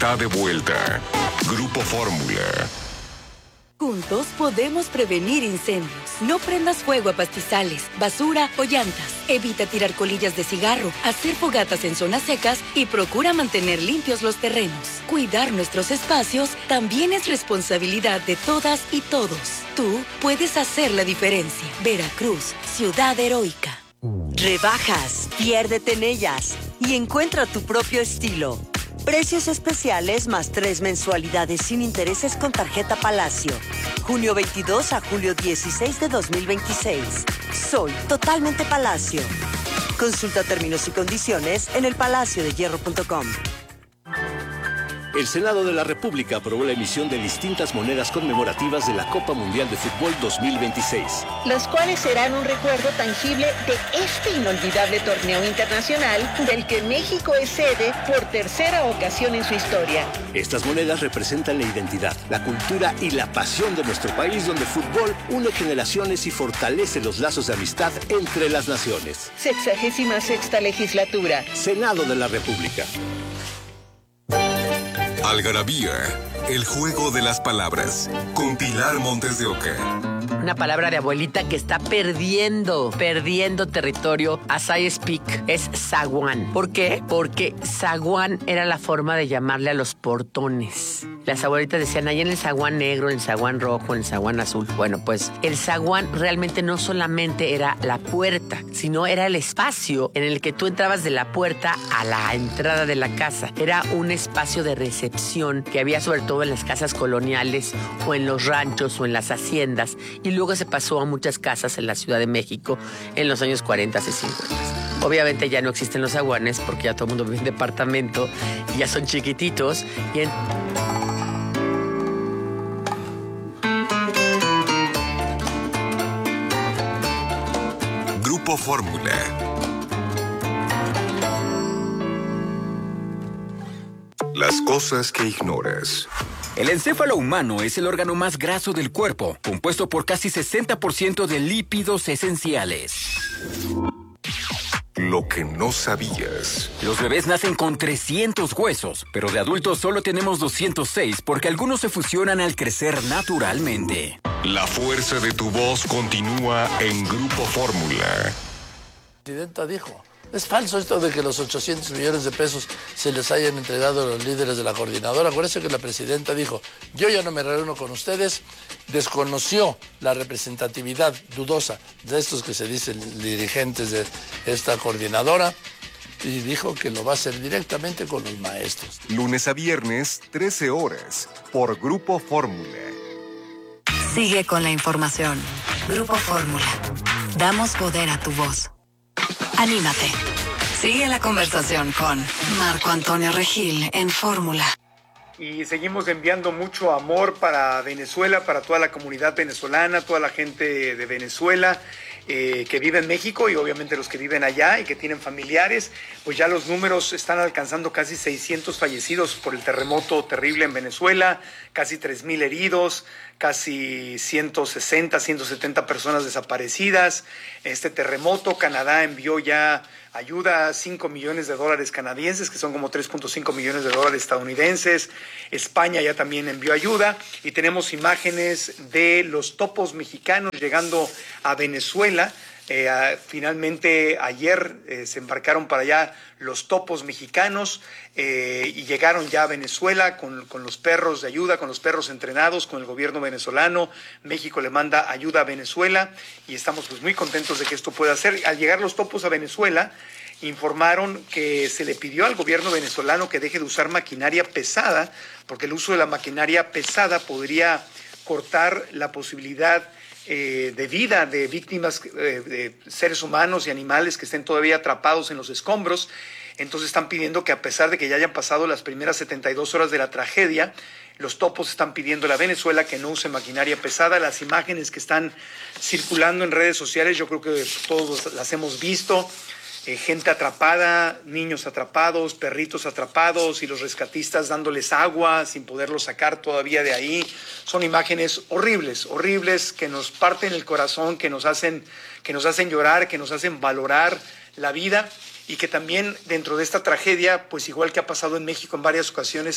está de vuelta. Grupo Fórmula. Juntos podemos prevenir incendios. No prendas fuego a pastizales, basura o llantas. Evita tirar colillas de cigarro, hacer fogatas en zonas secas y procura mantener limpios los terrenos. Cuidar nuestros espacios también es responsabilidad de todas y todos. Tú puedes hacer la diferencia. Veracruz, ciudad heroica. Rebajas, piérdete en ellas y encuentra tu propio estilo. Precios especiales más 3 mensualidades sin intereses con tarjeta Palacio. Junio 22 a julio 16 de 2026. Soy totalmente Palacio. Consulta términos y condiciones en elpalaciodehierro.com. El Senado de la República aprobó la emisión de distintas monedas conmemorativas de la Copa Mundial de Fútbol 2026. Los cuales serán un recuerdo tangible de este inolvidable torneo internacional del que México es sede por tercera ocasión en su historia. Estas monedas representan la identidad, la cultura y la pasión de nuestro país, donde el fútbol une generaciones y fortalece los lazos de amistad entre las naciones. 66ª legislatura. Senado de la República. Algarabía, el juego de las palabras, con Pilar Montes de Oca. Una palabra de abuelita que está perdiendo territorio as I speak, es zaguán. ¿Por qué? Porque zaguán era la forma de llamarle a los portones. Las abuelitas decían, ahí en el zaguán negro, en el zaguán rojo, en el zaguán azul. Bueno, pues el zaguán realmente no solamente era la puerta, sino era el espacio en el que tú entrabas de la puerta a la entrada de la casa. Era un espacio de recepción que había sobre todo en las casas coloniales o en los ranchos o en las haciendas, y luego se pasó a muchas casas en la Ciudad de México en los años 40 y 50. Obviamente ya no existen los zaguanes porque ya todo el mundo vive en departamento y ya son chiquititos. Grupo Fórmula. Las cosas que ignoras. El encéfalo humano es el órgano más graso del cuerpo, compuesto por casi 60% de lípidos esenciales. Lo que no sabías. Los bebés nacen con 300 huesos, pero de adultos solo tenemos 206 porque algunos se fusionan al crecer naturalmente. La fuerza de tu voz continúa en Grupo Fórmula. La presidenta dijo, es falso esto de que los 800 millones de pesos se les hayan entregado a los líderes de la coordinadora. Acuérdense que la presidenta dijo, yo ya no me reúno con ustedes. Desconoció la representatividad dudosa de estos que se dicen dirigentes de esta coordinadora y dijo que lo va a hacer directamente con los maestros. Lunes a viernes, 13 horas, por Grupo Fórmula. Sigue con la información. Grupo Fórmula. Damos poder a tu voz. Anímate. Sigue la conversación con Marco Antonio Regil en Fórmula. Y seguimos enviando mucho amor para Venezuela, para toda la comunidad venezolana, toda la gente de Venezuela que vive en México y obviamente los que viven allá y que tienen familiares. Pues ya los números están alcanzando casi 600 fallecidos por el terremoto terrible en Venezuela, casi 3,000 heridos, casi 160, 170 personas desaparecidas. Este terremoto, Canadá envió ya ayuda a $5 millones canadienses, que son como 3.5 millones de dólares estadounidenses. España ya también envió ayuda y tenemos imágenes de los topos mexicanos llegando a Venezuela. Finalmente ayer se embarcaron para allá los topos mexicanos y llegaron ya a Venezuela con los perros de ayuda, con los perros entrenados, con el gobierno venezolano. México le manda ayuda a Venezuela y estamos pues muy contentos de que esto pueda ser. Al llegar los topos a Venezuela, informaron que se le pidió al gobierno venezolano que deje de usar maquinaria pesada, porque el uso de la maquinaria pesada podría cortar la posibilidad de vida de víctimas, de seres humanos y animales que estén todavía atrapados en los escombros. Entonces están pidiendo que, a pesar de que ya hayan pasado las primeras 72 horas de la tragedia, los topos están pidiendo a Venezuela que no use maquinaria pesada. Las imágenes que están circulando en redes sociales, yo creo que todos las hemos visto. Gente atrapada, niños atrapados, perritos atrapados y los rescatistas dándoles agua sin poderlos sacar todavía de ahí. Son imágenes horribles, horribles, que nos parten el corazón, que nos hacen llorar, que nos hacen valorar la vida y que también dentro de esta tragedia, pues igual que ha pasado en México en varias ocasiones,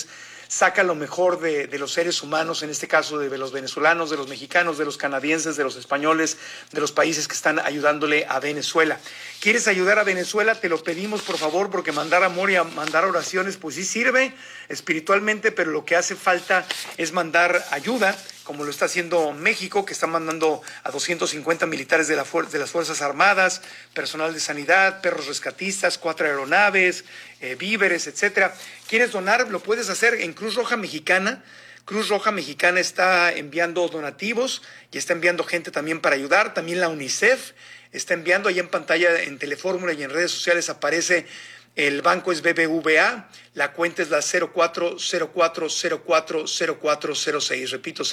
saca lo mejor de los seres humanos, en este caso de los venezolanos, de los mexicanos, de los canadienses, de los españoles, de los países que están ayudándole a Venezuela. ¿Quieres ayudar a Venezuela? Te lo pedimos, por favor, porque mandar amor y mandar oraciones, pues sí sirve espiritualmente, pero lo que hace falta es mandar ayuda, como lo está haciendo México, que está mandando a 250 militares de las Fuerzas Armadas, personal de sanidad, perros rescatistas, 4 aeronaves, víveres, etcétera. ¿Quieres donar? Lo puedes hacer en Cruz Roja Mexicana. Cruz Roja Mexicana está enviando donativos y está enviando gente también para ayudar. También la UNICEF está enviando. Ahí en pantalla, en Telefórmula y en redes sociales aparece. El banco es BBVA, la cuenta es la 0404040406, repito,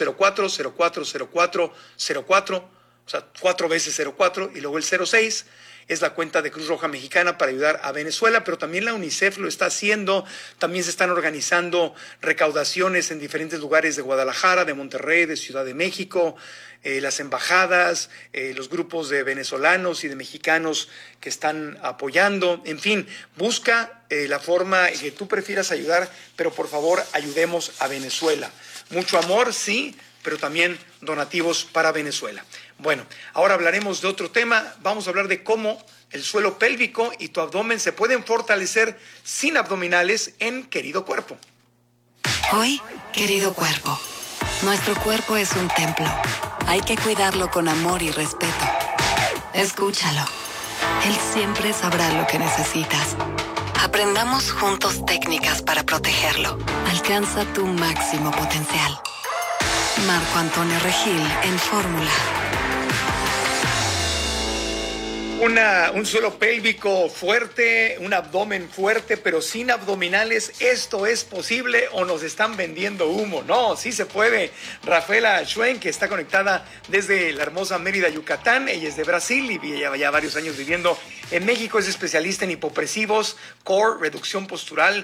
04040404, o sea, 4 veces 04 y luego el 06, es la cuenta de Cruz Roja Mexicana para ayudar a Venezuela, pero también la UNICEF lo está haciendo, también se están organizando recaudaciones en diferentes lugares de Guadalajara, de Monterrey, de Ciudad de México, las embajadas, los grupos de venezolanos y de mexicanos que están apoyando. En fin, busca la forma que tú prefieras ayudar, pero por favor ayudemos a Venezuela. Mucho amor, sí, pero también donativos para Venezuela. Bueno, ahora hablaremos de otro tema. Vamos a hablar de cómo el suelo pélvico y tu abdomen se pueden fortalecer sin abdominales en Querido Cuerpo. Hoy, querido cuerpo, nuestro cuerpo es un templo. Hay que cuidarlo con amor y respeto. Escúchalo. Él siempre sabrá lo que necesitas. Aprendamos juntos técnicas para protegerlo. Alcanza tu máximo potencial. Marco Antonio Regil en Fórmula. Un suelo pélvico fuerte, un abdomen fuerte, pero sin abdominales. ¿Esto es posible o nos están vendiendo humo? No, sí se puede. Rafaela Schwen, que está conectada desde la hermosa Mérida, Yucatán. Ella es de Brasil y lleva ya varios años viviendo en México. Es especialista en hipopresivos, core, reeducación postural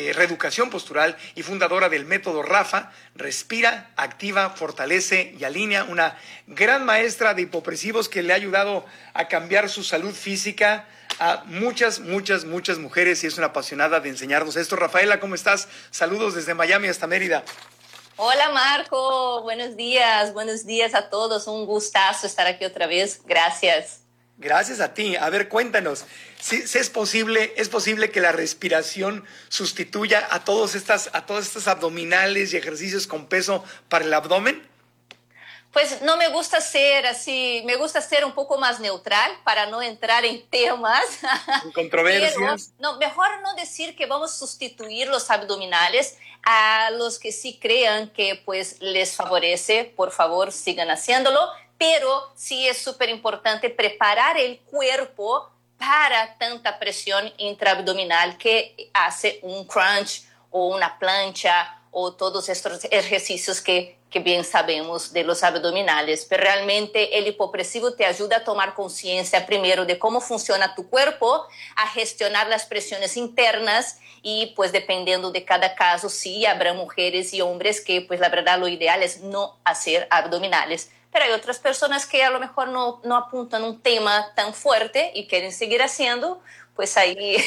y fundadora del método RAFA. Respira, activa, fortalece y alinea. Una gran maestra de hipopresivos que le ha ayudado a cambiar su salud física a muchas mujeres y es una apasionada de enseñarnos esto. Rafaela, ¿cómo estás? Saludos desde Miami hasta Mérida. Hola Marco, buenos días a todos. Un gustazo estar aquí otra vez. Gracias. Gracias a ti. A ver, cuéntanos, ¿sí es posible que la respiración sustituya a todas estas abdominales y ejercicios con peso para el abdomen? Pues no me gusta ser así, me gusta ser un poco más neutral para no entrar en temas. Controversias. Pero, mejor no decir que vamos a sustituir los abdominales. A los que sí crean que pues les favorece, por favor sigan haciéndolo. Pero sí es súper importante preparar el cuerpo para tanta presión intraabdominal que hace un crunch o una plancha o todos estos ejercicios que bien sabemos de los abdominales. Pero realmente el hipopresivo te ayuda a tomar conciencia primero de cómo funciona tu cuerpo, a gestionar las presiones internas y pues dependiendo de cada caso, sí habrá mujeres y hombres que pues la verdad lo ideal es no hacer abdominales. Pero hay otras personas que a lo mejor no apuntan un tema tan fuerte y quieren seguir haciendo, pues ahí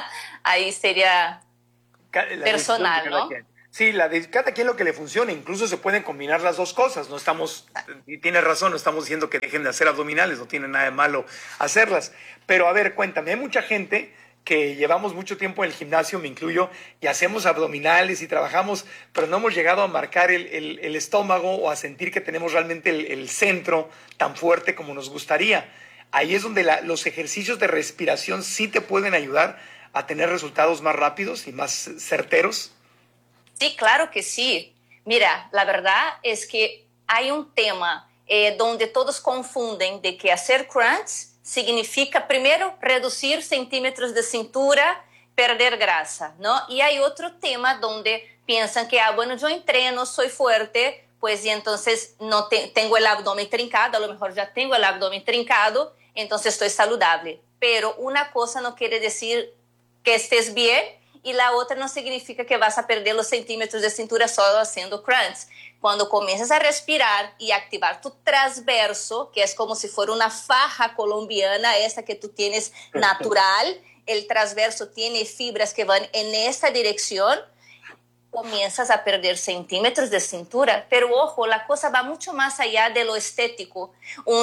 sería personal, ¿no? Sí, cada quien lo que le funcione, incluso se pueden combinar las dos cosas, y tienes razón, no estamos diciendo que dejen de hacer abdominales, no tiene nada de malo hacerlas, pero a ver, cuéntame, hay mucha gente que llevamos mucho tiempo en el gimnasio, me incluyo, y hacemos abdominales y trabajamos, pero no hemos llegado a marcar el estómago o a sentir que tenemos realmente el centro tan fuerte como nos gustaría. Ahí es donde los ejercicios de respiración sí te pueden ayudar a tener resultados más rápidos y más certeros. Sí, claro que sí. Mira, la verdad es que hay un tema donde todos confunden de que hacer crunch significa, primero, reducir centímetros de cintura, perder grasa, ¿no? Y hay otro tema donde piensan que, bueno, yo entreno, soy fuerte, pues y entonces no tengo el abdomen trincado, a lo mejor ya tengo el abdomen trincado, entonces estoy saludable. Pero una cosa no quiere decir que estés bien y la otra no significa que vas a perder los centímetros de cintura solo haciendo crunch. Cuando comienzas a respirar y activar tu transverso, que es como si fuera una faja colombiana, esa que tú tienes natural, el transverso tiene fibras que van en esta dirección, comienzas a perder centímetros de cintura. Pero ojo, la cosa va mucho más allá de lo estético.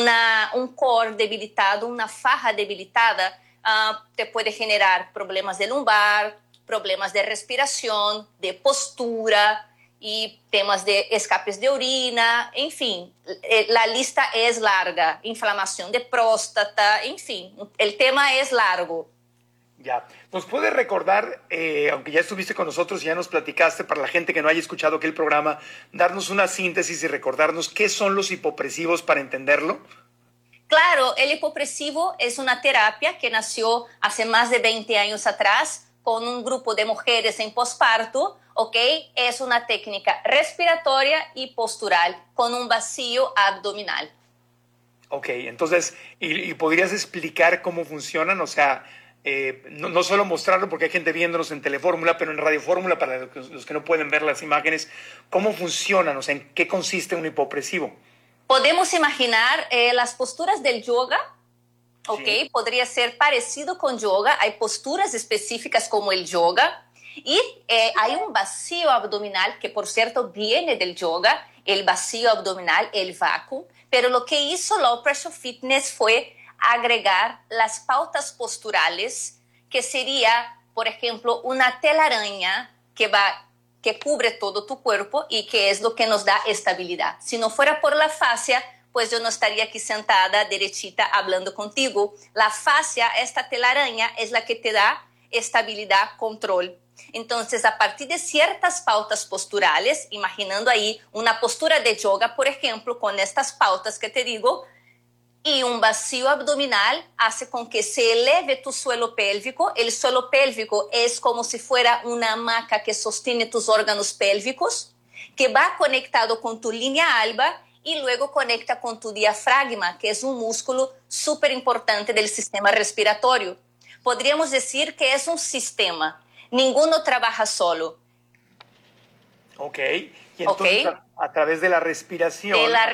Un core debilitado, una faja debilitada, te puede generar problemas de lumbar, problemas de respiración, de postura y temas de escapes de orina, en fin, la lista es larga, inflamación de próstata, en fin, el tema es largo. Ya, ¿nos puedes recordar, aunque ya estuviste con nosotros y ya nos platicaste, para la gente que no haya escuchado aquel programa, darnos una síntesis y recordarnos qué son los hipopresivos para entenderlo? Claro, el hipopresivo es una terapia que nació hace más de 20 años atrás con un grupo de mujeres en posparto, ¿ok? Es una técnica respiratoria y postural con un vacío abdominal. Ok, entonces, ¿y podrías explicar cómo funcionan? O sea, no solo mostrarlo porque hay gente viéndonos en Telefórmula, pero en Radio Fórmula, para los que no pueden ver las imágenes, ¿cómo funcionan? O sea, ¿en qué consiste un hipopresivo? Podemos imaginar las posturas del yoga, ¿ok? Sí. Podría ser parecido con yoga. Hay posturas específicas como el yoga. Y hay un vacío abdominal que, por cierto, viene del yoga, el vacío abdominal, el vacuum. Pero lo que hizo Low Pressure Fitness fue agregar las pautas posturales, que sería, por ejemplo, una telaraña que cubre todo tu cuerpo y que es lo que nos da estabilidad. Si no fuera por la fascia, pues yo no estaría aquí sentada, derechita, hablando contigo. La fascia, esta telaraña, es la que te da estabilidad, control. Entonces, a partir de ciertas pautas posturales, imaginando ahí una postura de yoga, por ejemplo, con estas pautas que te digo, y un vacío abdominal hace con que se eleve tu suelo pélvico. El suelo pélvico es como si fuera una hamaca que sostiene tus órganos pélvicos, que va conectado con tu línea alba y luego conecta con tu diafragma, que es un músculo súper importante del sistema respiratorio. Podríamos decir que es un sistema. Ninguno trabaja solo. Ok. Y entonces, a través de la respiración.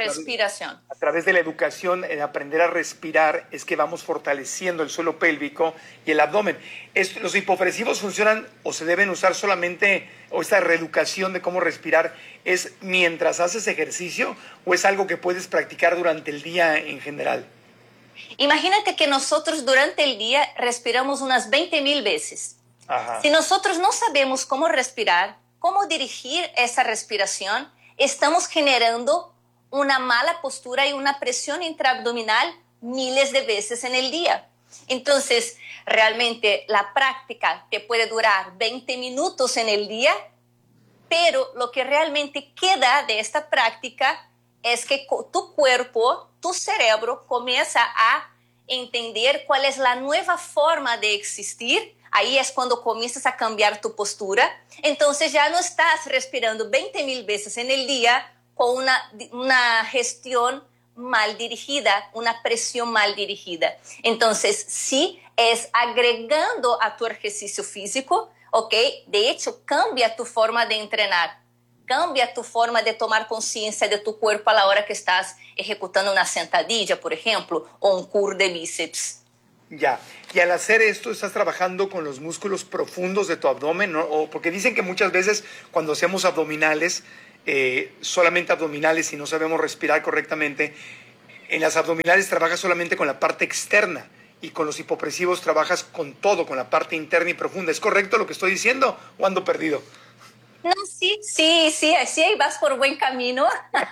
A través de la educación, en aprender a respirar, es que vamos fortaleciendo el suelo pélvico y el abdomen. ¿Los hipopresivos funcionan o se deben usar solamente, o esta reeducación de cómo respirar, es mientras haces ejercicio o es algo que puedes practicar durante el día en general? Imagínate que nosotros durante el día respiramos unas 20,000 veces. Ajá. Si nosotros no sabemos cómo respirar, cómo dirigir esa respiración, estamos generando una mala postura y una presión intraabdominal miles de veces en el día. Entonces, realmente la práctica te puede durar 20 minutos en el día, pero lo que realmente queda de esta práctica es que tu cuerpo, tu cerebro comienza a entender cuál es la nueva forma de existir. Ahí es cuando comienzas a cambiar tu postura. Entonces ya no estás respirando 20,000 veces en el día con una gestión mal dirigida, una presión mal dirigida. Entonces sí, es agregando a tu ejercicio físico, ¿ok? De hecho, cambia tu forma de entrenar. Cambia tu forma de tomar conciencia de tu cuerpo a la hora que estás ejecutando una sentadilla, por ejemplo, o un curl de bíceps. Ya, y al hacer esto estás trabajando con los músculos profundos de tu abdomen, ¿no? Porque dicen que muchas veces cuando hacemos abdominales, solamente abdominales y no sabemos respirar correctamente, en las abdominales trabajas solamente con la parte externa y con los hipopresivos trabajas con todo, con la parte interna y profunda. ¿Es correcto lo que estoy diciendo o ando perdido? No, sí, ahí vas por buen camino.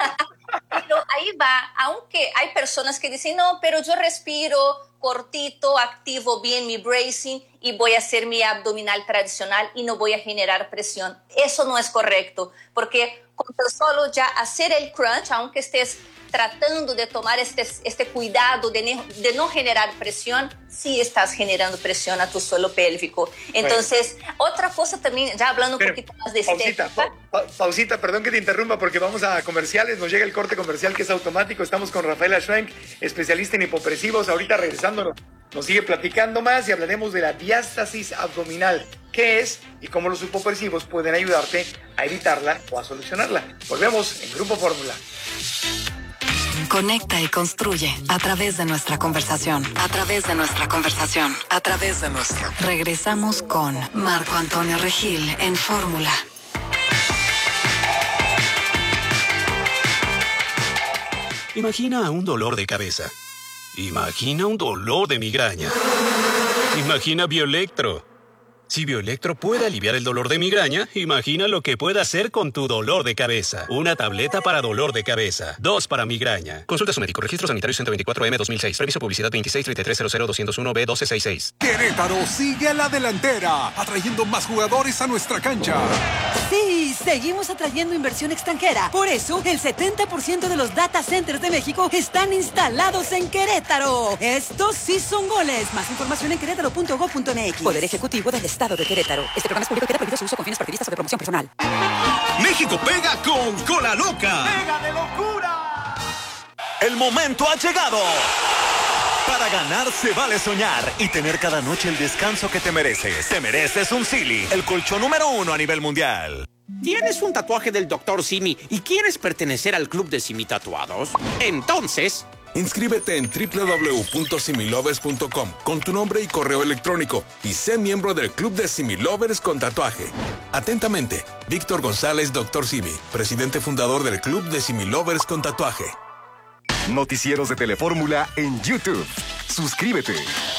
Pero ahí va, aunque hay personas que dicen, no, pero yo respiro cortito, activo bien mi bracing y voy a hacer mi abdominal tradicional y no voy a generar presión. Eso no es correcto, porque con tan solo ya hacer el crunch, aunque estés tratando de tomar este cuidado de no generar presión, sí estás generando presión a tu suelo pélvico. Entonces, otra cosa también, ya hablando un poquito más de estética. Pausita, perdón que te interrumpa porque vamos a comerciales, nos llega el corte comercial que es automático. Estamos con Rafaela Schwenk, especialista en hipopresivos. Ahorita regresando nos sigue platicando más y hablaremos de la diástasis abdominal, qué es y cómo los hipopresivos pueden ayudarte a evitarla o a solucionarla. Volvemos en Grupo Fórmula. Conecta y construye a través de nuestra conversación. Regresamos con Marco Antonio Regil en Fórmula. Imagina un dolor de cabeza. Imagina un dolor de migraña. Imagina Bioelectro. Si Bioelectro puede aliviar el dolor de migraña, imagina lo que puede hacer con tu dolor de cabeza. Una tableta para dolor de cabeza. 2 para migraña. Consulta a su médico. Registro sanitario 124M 2006. Previso publicidad 2633000201B1266. Querétaro sigue a la delantera, atrayendo más jugadores a nuestra cancha. Sí, seguimos atrayendo inversión extranjera. Por eso, el 70% de los data centers de México están instalados en Querétaro. Estos sí son goles. Más información en querétaro.gov.mx. Poder Ejecutivo del Estado de Querétaro. Este programa es público y queda prohibido su uso con fines partidistas o de promoción personal. México pega con Cola Loca. ¡Pega de locura! El momento ha llegado. Para ganar se vale soñar y tener cada noche el descanso que te mereces. Te mereces un Silly, el colchón número 1 a nivel mundial. ¿Tienes un tatuaje del Dr. Simi y quieres pertenecer al club de Simi Tatuados? Entonces, inscríbete en www.similovers.com con tu nombre y correo electrónico y sé miembro del club de Similovers con tatuaje. Atentamente, Víctor González, Dr. Simi, presidente fundador del club de Similovers con tatuaje. Noticieros de Telefórmula en YouTube. Suscríbete.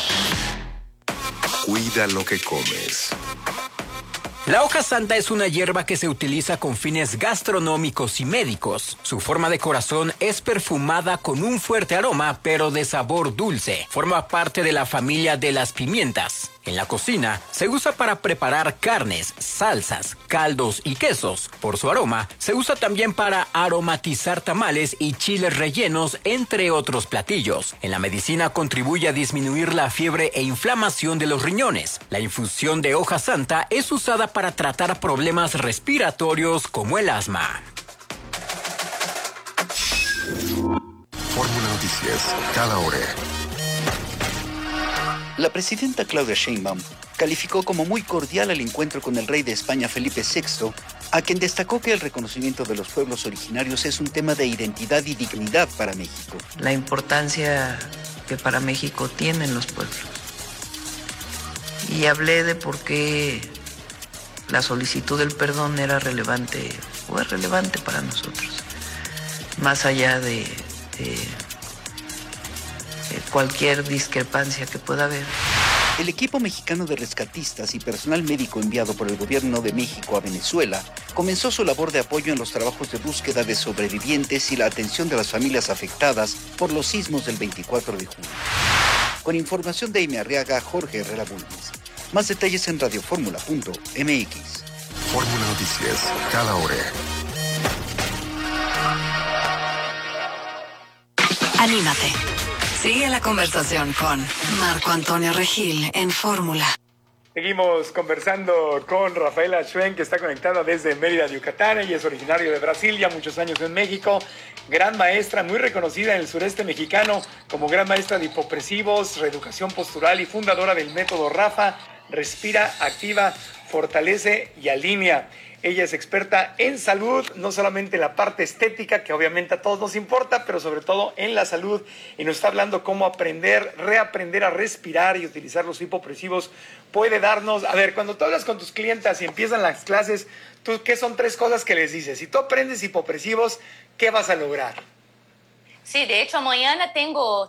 Cuida lo que comes. La hoja santa es una hierba que se utiliza con fines gastronómicos y médicos. Su forma de corazón es perfumada con un fuerte aroma, pero de sabor dulce. Forma parte de la familia de las pimientas. En la cocina se usa para preparar carnes, salsas, caldos y quesos. Por su aroma, se usa también para aromatizar tamales y chiles rellenos, entre otros platillos. En la medicina contribuye a disminuir la fiebre e inflamación de los riñones. La infusión de hoja santa es usada para tratar problemas respiratorios como el asma. Fórmula Noticias, cada hora. La presidenta Claudia Sheinbaum calificó como muy cordial el encuentro con el rey de España Felipe VI, a quien destacó que el reconocimiento de los pueblos originarios es un tema de identidad y dignidad para México. La importancia que para México tienen los pueblos. Y hablé de por qué la solicitud del perdón era relevante, o es relevante para nosotros, más allá de cualquier discrepancia que pueda haber. El equipo mexicano de rescatistas y personal médico enviado por el gobierno de México a Venezuela comenzó su labor de apoyo en los trabajos de búsqueda de sobrevivientes y la atención de las familias afectadas por los sismos del 24 de junio. Con información de Amy Arriaga, Jorge Herrera Bulnes. Más detalles en radioformula.mx. Fórmula Noticias, cada hora. Anímate. Sigue la conversación con Marco Antonio Regil en Fórmula. Seguimos conversando con Rafaela Schwen, que está conectada desde Mérida, Yucatán. Ella es originaria de Brasil, ya muchos años en México. Gran maestra, muy reconocida en el sureste mexicano como gran maestra de hipopresivos, reeducación postural y fundadora del método RAFA. Respira, activa, fortalece y alinea. Ella es experta en salud, no solamente en la parte estética, que obviamente a todos nos importa, pero sobre todo en la salud. Y nos está hablando cómo reaprender a respirar y utilizar los hipopresivos. Puede darnos, a ver, cuando tú hablas con tus clientas y empiezan las clases, ¿tú qué son 3 cosas que les dices? Si tú aprendes hipopresivos, ¿qué vas a lograr? Sí, de hecho, mañana tengo